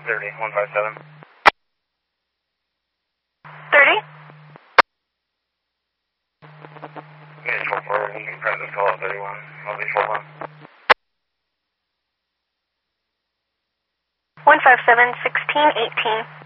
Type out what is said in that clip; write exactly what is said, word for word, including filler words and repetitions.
thirty, one five seven. thirty? Yeah, four four, you can press this call at thirty-one. I'll be four one. one five seven, sixteen eighteen.